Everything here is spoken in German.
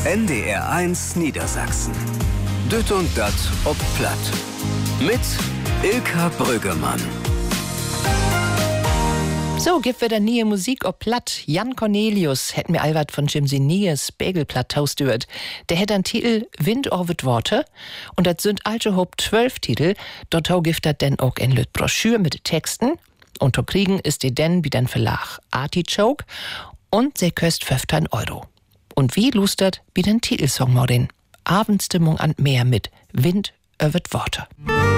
NDR1 Niedersachsen. Düt und dat ob Platt. Mit Ilka Brüggemann. So, gibt wieder neue Musik ob Platt. Jan Cornelius hätt mir allwart von Jimsy Nies Begelplatt taustürt. Der hätt einen Titel Wind over Worte und das sind also hob 12 Titel. Dort gibt er denn auch ein Lüt Broschüre mit Texten. Und zu kriegen ist die denn wie den Verlag Artichoke und sie köst 15 €. Und wie lustert wie den Titelsong modin? Abendstimmung an Meer mit Wind over Worte.